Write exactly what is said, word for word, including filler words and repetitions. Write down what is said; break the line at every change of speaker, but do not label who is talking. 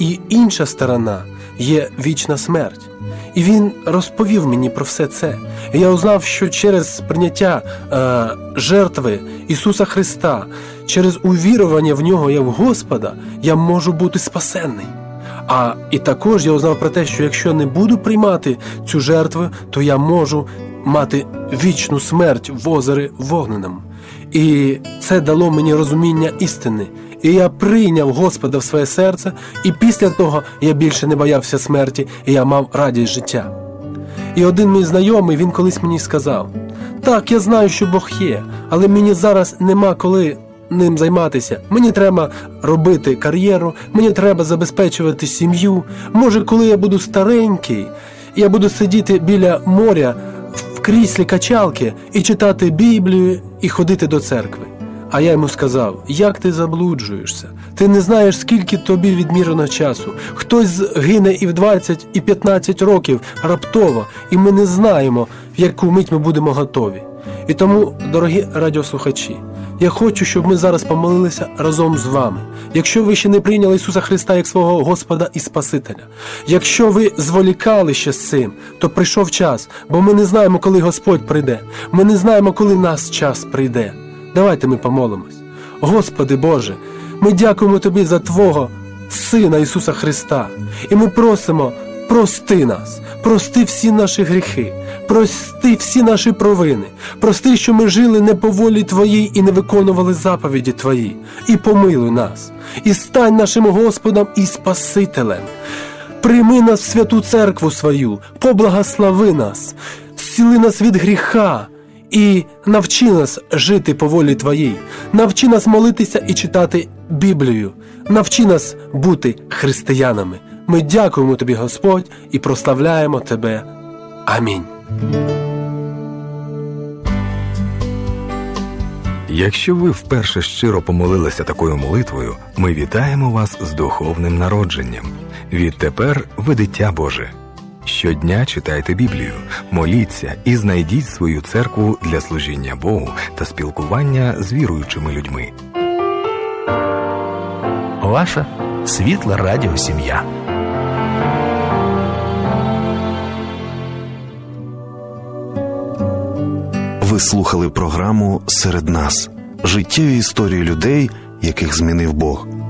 і інша сторона є вічна смерть. І він розповів мені про все це. І я узнав, що через прийняття е, жертви Ісуса Христа, через увірування в Нього як в Господа, я можу бути спасенний. А і також я узнав про те, що якщо не буду приймати цю жертву, то я можу мати вічну смерть в озері вогненому. І це дало мені розуміння істини. І я прийняв Господа в своє серце, і після того я більше не боявся смерті, і я мав радість життя. І один мій знайомий, він колись мені сказав: «Так, я знаю, що Бог є, але мені зараз нема коли ним займатися. Мені треба робити кар'єру, мені треба забезпечувати сім'ю. Може, коли я буду старенький, я буду сидіти біля моря в кріслі качалки і читати Біблію і ходити до церкви». А я йому сказав: «Як ти заблуджуєшся? Ти не знаєш, скільки тобі відмірено часу. Хтось гине і в двадцять, і п'ятнадцять років раптово, і ми не знаємо, в яку мить ми будемо готові». І тому, дорогі радіослухачі, я хочу, щоб ми зараз помолилися разом з вами. Якщо ви ще не прийняли Ісуса Христа як свого Господа і Спасителя, якщо ви зволікали ще з цим, то прийшов час, бо ми не знаємо, коли Господь прийде. Ми не знаємо, коли наш час прийде. Давайте ми помолимось. Господи Боже, ми дякуємо Тобі за Твого Сина Ісуса Христа. І ми просимо: прости нас, прости всі наші гріхи, прости всі наші провини, прости, що ми жили не по волі Твоїй і не виконували заповіді Твої. І помилуй нас, і стань нашим Господом і Спасителем. Прийми нас в святу церкву свою, поблагослови нас, зціли нас від гріха, і навчи нас жити по волі Твоїй. Навчи нас молитися і читати Біблію. Навчи нас бути християнами. Ми дякуємо Тобі, Господь, і прославляємо Тебе. Амінь.
Якщо ви вперше щиро помолилися такою молитвою, ми вітаємо вас з духовним народженням. Відтепер ви дитя Боже. Щодня читайте Біблію, моліться і знайдіть свою церкву для служіння Богу та спілкування з віруючими людьми.
Ваша світла радіосім'я.
Ви слухали програму «Серед нас» – життєві історії людей, яких змінив Бог.